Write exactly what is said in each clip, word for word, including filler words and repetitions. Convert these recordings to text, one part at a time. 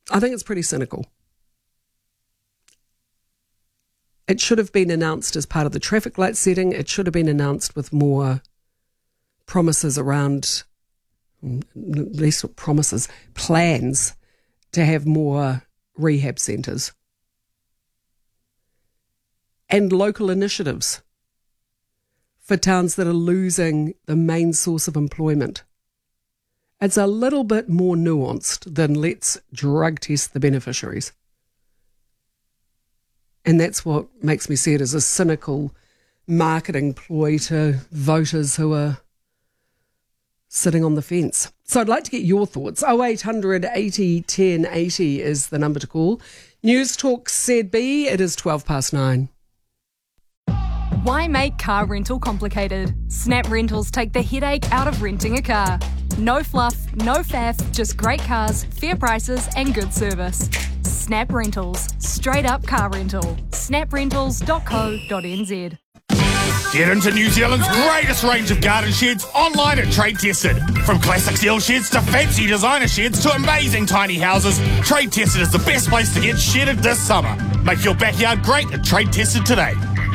I think it's pretty cynical. It should have been announced as part of the traffic light setting. It should have been announced with more promises around, at least not promises, plans to have more rehab centres and local initiatives for towns that are losing the main source of employment. It's a little bit more nuanced than let's drug test the beneficiaries. And that's what makes me see it as a cynical marketing ploy to voters who are sitting on the fence. So I'd like to get your thoughts. oh eight hundred eighty ten eighty is the number to call. News Talk Z B, it is twelve past nine. Why make car rental complicated? Snap Rentals take the headache out of renting a car. No fluff, no faff, just great cars, fair prices and good service. Snap Rentals. Straight up car rental. snap rentals dot co dot n z. Get into New Zealand's greatest range of garden sheds online at Trade Tested. From classic steel sheds to fancy designer sheds to amazing tiny houses, Trade Tested is the best place to get shedded this summer. Make your backyard great at Trade Tested today.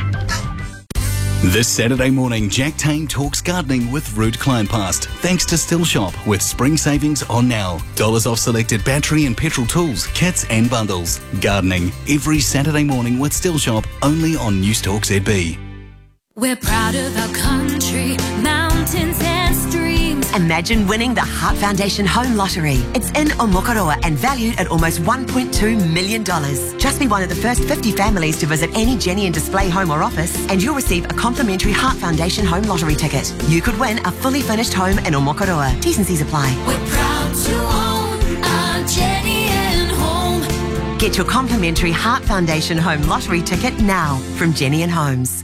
This Saturday morning, Jack Tame talks gardening with Ruud Kleinpast, thanks to Still Shop with spring savings on now. Dollars off selected battery and petrol tools, kits and bundles. Gardening every Saturday morning with Still Shop, only on News Talk Z B. We're proud of our country, mountains and streams. Imagine winning the Heart Foundation Home Lottery. It's in Omokoroa and valued at almost one point two million dollars. Just be one of the first fifty families to visit any Jenny and Display home or office and you'll receive a complimentary Heart Foundation Home Lottery ticket. You could win a fully furnished home in Omokoroa. T's and C's apply. We're proud to own our Jenny and Home. Get your complimentary Heart Foundation Home Lottery ticket now from Jenny and Homes.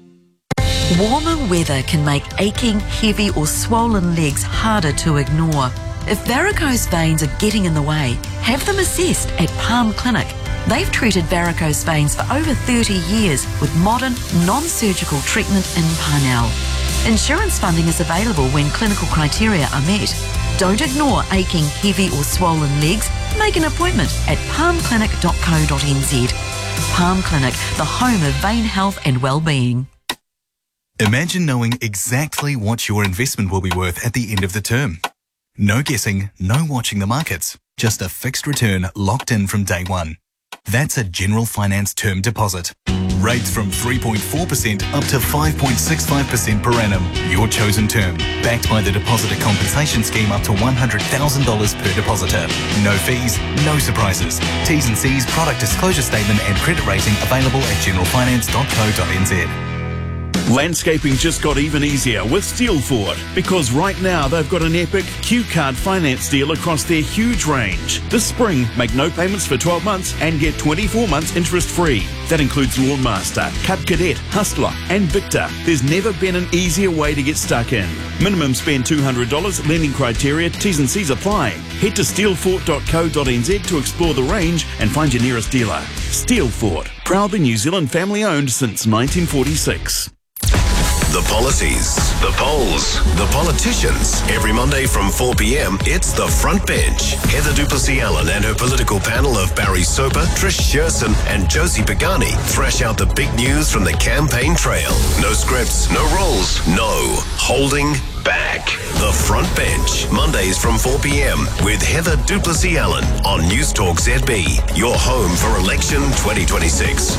Warmer weather can make aching, heavy or swollen legs harder to ignore. If varicose veins are getting in the way, have them assessed at Palm Clinic. They've treated varicose veins for over thirty years with modern, non-surgical treatment in Parnell. Insurance funding is available when clinical criteria are met. Don't ignore aching, heavy or swollen legs. Make an appointment at palm clinic dot co dot n z. Palm Clinic, the home of vein health and well-being. Imagine knowing exactly what your investment will be worth at the end of the term. No guessing, no watching the markets. Just a fixed return locked in from day one. That's a General Finance term deposit. Rates from three point four percent up to five point six five percent per annum. Your chosen term. Backed by the Depositor Compensation Scheme up to one hundred thousand dollars per depositor. No fees, no surprises. T's and C's, product disclosure statement and credit rating available at general finance dot co dot n z. Landscaping just got even easier with Steelfort because right now they've got an epic Q-Card finance deal across their huge range. This spring, make no payments for twelve months and get twenty-four months interest-free. That includes Lawnmaster, Cub Cadet, Hustler and Victor. There's never been an easier way to get stuck in. Minimum spend two hundred dollars, lending criteria, T's and C's apply. Head to steelfort dot co dot n z to explore the range and find your nearest dealer. Steelfort, proudly New Zealand family owned since nineteen forty-six. The policies, the polls, the politicians. Every Monday from four p.m, it's The Front Bench. Heather du Plessis-Allen and her political panel of Barry Soper, Trish Shearson and Josie Pagani thrash out the big news from the campaign trail. No scripts, no rules, no holding back. The Front Bench, Mondays from four p.m. with Heather du Plessis-Allen on News Talk Z B, your home for election twenty twenty-six.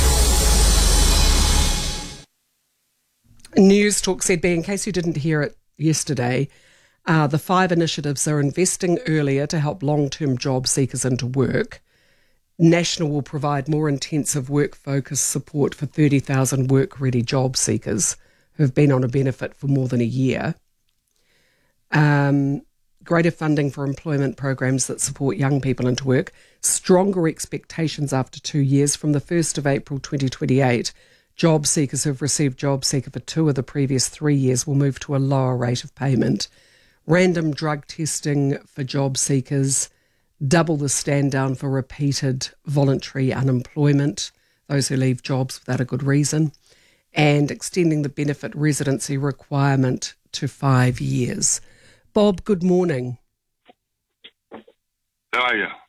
News Talk Z B, in case you didn't hear it yesterday, uh, the five initiatives are investing earlier to help long-term job seekers into work. National will provide more intensive work-focused support for thirty thousand work-ready job seekers who have been on a benefit for more than a year. Um, greater funding for employment programs that support young people into work. Stronger expectations after two years from the first of April twenty twenty-eight. Job seekers who have received Job Seeker for two of the previous three years will move to a lower rate of payment. Random drug testing for job seekers, double the stand down for repeated voluntary unemployment, those who leave jobs without a good reason, and extending the benefit residency requirement to five years. Bob, good morning. How are you?